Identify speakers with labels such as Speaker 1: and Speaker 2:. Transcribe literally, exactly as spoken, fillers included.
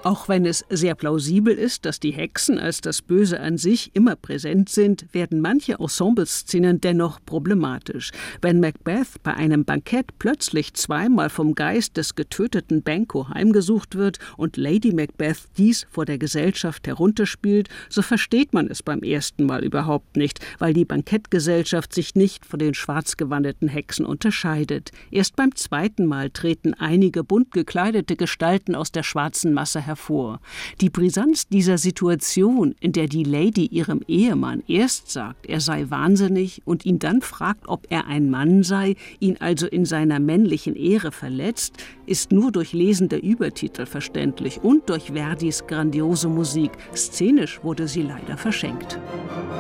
Speaker 1: Auch wenn es sehr plausibel ist, dass die Hexen als das Böse an sich immer präsent sind, werden manche Ensembleszenen dennoch problematisch. Wenn Macbeth bei einem Bankett plötzlich zweimal vom Geist des getöteten Banquo heimgesucht wird und Lady Macbeth dies vor der Gesellschaft herunterspielt, so versteht man es beim ersten Mal überhaupt nicht, weil die Bankettgesellschaft sich nicht von den schwarzgewandeten Hexen unterscheidet. Erst beim zweiten Mal treten einige bunt gekleidete Gestalten aus der schwarzen Masse hervor. Hervor. Die Brisanz dieser Situation, in der die Lady ihrem Ehemann erst sagt, er sei wahnsinnig und ihn dann fragt, ob er ein Mann sei, ihn also in seiner männlichen Ehre verletzt, ist nur durch Lesen der Übertitel verständlich und durch Verdis grandiose Musik. Szenisch wurde sie leider verschenkt.